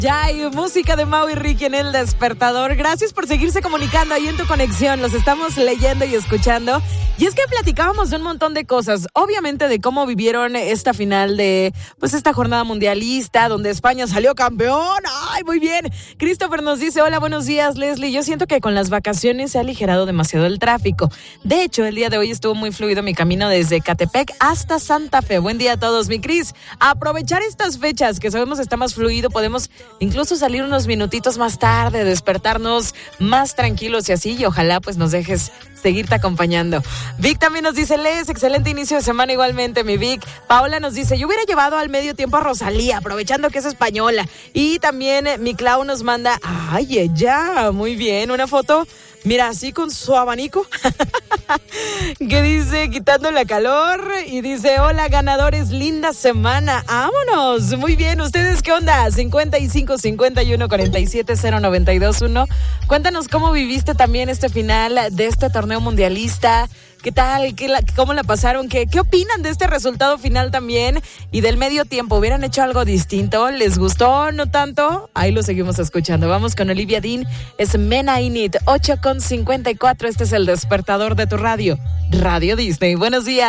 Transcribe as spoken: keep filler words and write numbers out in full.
Ya hay música de Mau y Ricky en El Despertador. Gracias por seguirse comunicando ahí en tu conexión. Los estamos leyendo y escuchando. Y es que platicábamos de un montón de cosas. Obviamente de cómo vivieron esta final de pues esta jornada mundialista donde España salió campeón. ¡Ay, muy bien! Christopher nos dice, hola, buenos días, Leslie. Yo siento que con las vacaciones se ha aligerado demasiado el tráfico. De hecho, el día de hoy estuvo muy fluido mi camino desde Catepec hasta Santa Fe. Buen día a todos, mi Cris. Aprovechar estas fechas que sabemos está más fluido. Podemos incluso salir unos minutitos más tarde, despertarnos más tranquilos y así, y ojalá pues nos dejes seguirte acompañando. Vic también nos dice, Les, excelente inicio de semana igualmente, mi Vic. Paola nos dice, yo hubiera llevado al medio tiempo a Rosalía, aprovechando que es española. Y también eh, mi Clau nos manda, ay, ella, muy bien, una foto, mira, así con su abanico, que dice, quitando la calor, y dice, hola, ganadores, linda semana, vámonos, muy bien, ¿ustedes qué onda? cincuenta y cinco, cincuenta y uno, cuarenta y siete, cero noventa y dos, uno. Cuéntanos cómo viviste también este final de este torneo mundialista. ¿Qué tal? ¿Qué la, ¿Cómo la pasaron? ¿Qué, ¿Qué opinan de este resultado final también? Y del medio tiempo, ¿hubieran hecho algo distinto? ¿Les gustó? ¿No tanto? Ahí lo seguimos escuchando. Vamos con Olivia Dean. Es Men I Need, ocho con cincuenta y cuatro. Este es El Despertador de tu radio. Radio Disney. Buenos días.